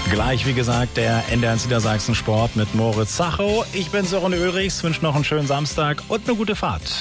Gleich, wie gesagt, der NDR Niedersachsen Sport mit Moritz Zachow. Ich bin Sören Ulrichs, wünsche noch einen schönen Samstag und eine gute Fahrt.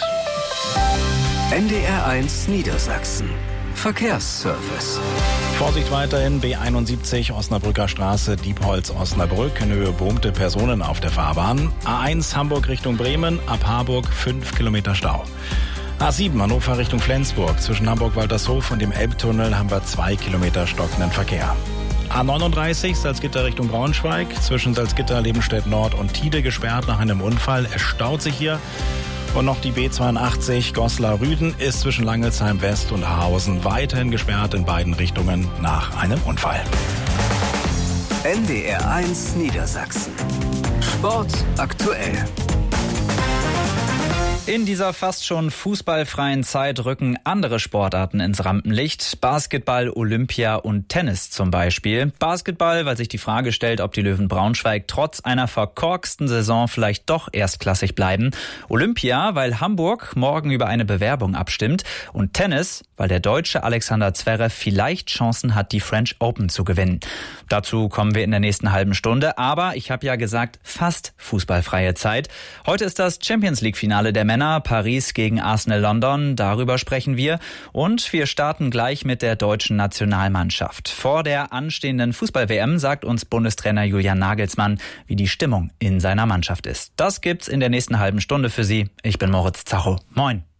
NDR1 Niedersachsen. Verkehrsservice. Vorsicht weiterhin, B71 Osnabrücker Straße, Diepholz, Osnabrück, in Höhe Bohmte Personen auf der Fahrbahn. A1 Hamburg Richtung Bremen, ab Harburg 5 Kilometer Stau. A7 Hannover Richtung Flensburg, zwischen Hamburg-Waltershof und dem Elbtunnel haben wir 2 Kilometer stockenden Verkehr. A39 Salzgitter Richtung Braunschweig, zwischen Salzgitter, Lebenstedt Nord und Tide gesperrt nach einem Unfall. Es staut sich hier. Und noch die B82 Goslar-Rüden ist zwischen Langelsheim West und Haarhausen weiterhin gesperrt in beiden Richtungen nach einem Unfall. NDR1 Niedersachsen. Sport aktuell. In dieser fast schon fußballfreien Zeit rücken andere Sportarten ins Rampenlicht. Basketball, Olympia und Tennis zum Beispiel. Basketball, weil sich die Frage stellt, ob die Löwen Braunschweig trotz einer verkorksten Saison vielleicht doch erstklassig bleiben. Olympia, weil Hamburg morgen über eine Bewerbung abstimmt. Und Tennis, weil der Deutsche Alexander Zverev vielleicht Chancen hat, die French Open zu gewinnen. Dazu kommen wir in der nächsten halben Stunde. Aber ich habe ja gesagt, fast fußballfreie Zeit. Heute ist das Champions-League-Finale der Männer. Paris gegen Arsenal London, darüber sprechen wir. Und wir starten gleich mit der deutschen Nationalmannschaft. Vor der anstehenden Fußball-WM sagt uns Bundestrainer Julian Nagelsmann, wie die Stimmung in seiner Mannschaft ist. Das gibt's in der nächsten halben Stunde für Sie. Ich bin Moritz Zachow. Moin.